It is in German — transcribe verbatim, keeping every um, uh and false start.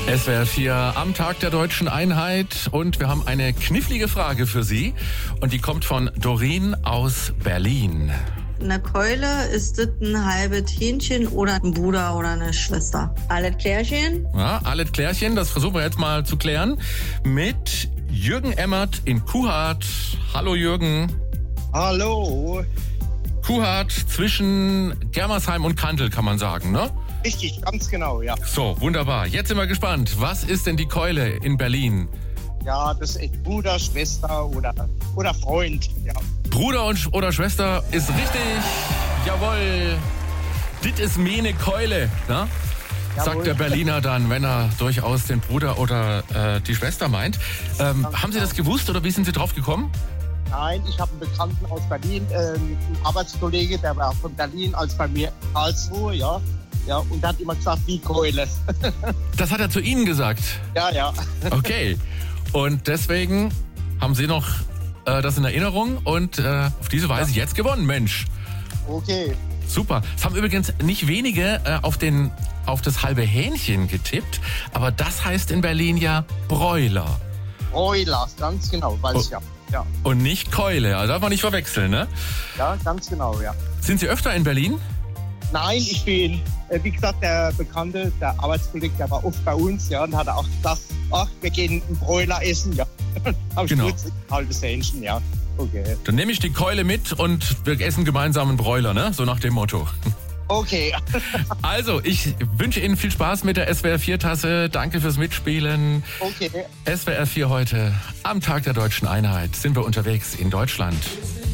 S W R vier am Tag der Deutschen Einheit und wir haben eine knifflige Frage für Sie und die kommt von Doreen aus Berlin. Eine Keule, ist das ein halbes Hähnchen oder ein Bruder oder eine Schwester? Alles Klärchen? Ja, alles Klärchen, das versuchen wir jetzt mal zu klären mit Jürgen Emmert in Kuhhardt. Hallo Jürgen. Hallo. Kuhhardt zwischen Germersheim und Kandel, kann man sagen, ne? Richtig, ganz genau, ja. So, wunderbar. Jetzt sind wir gespannt. Was ist denn die Keule in Berlin? Ja, das ist Bruder, Schwester oder, oder Freund, ja. Bruder und, oder Schwester ist richtig. Jawohl. Dit ist meine Keule, ne? Sagt der Berliner dann, wenn er durchaus den Bruder oder äh, die Schwester meint. Ähm, haben Sie das gewusst oder wie sind Sie drauf gekommen? Nein, ich habe einen Bekannten aus Berlin, äh, einen Arbeitskollege, der war von Berlin als bei mir in Karlsruhe, ja. Ja, und der hat immer gesagt, wie Keule. Das hat er zu Ihnen gesagt? Ja, ja. Okay. Und deswegen haben Sie noch äh, das in Erinnerung und äh, auf diese Weise ja. jetzt gewonnen, Mensch. Okay. Super. Es haben übrigens nicht wenige äh, auf, den, auf das halbe Hähnchen getippt, aber das heißt in Berlin ja Broiler. Broiler, ganz genau, weiß ich ja. ja. Und nicht Keule, also darf man nicht verwechseln, ne? Ja, ganz genau, ja. Sind Sie öfter in Berlin? Nein, ich bin, äh, wie gesagt, der Bekannte, der Arbeitskollege, der war oft bei uns, ja, und hat auch gesagt, ach, wir gehen einen Broiler essen, ja. Am genau. Schluss ein halbes Hähnchen, ja. Okay. Dann nehme ich die Keule mit und wir essen gemeinsam einen Broiler, ne? So nach dem Motto. Okay. Also, ich wünsche Ihnen viel Spaß mit der S W R vier Tasse. Danke fürs Mitspielen. Okay. S W R vier heute, am Tag der Deutschen Einheit, sind wir unterwegs in Deutschland.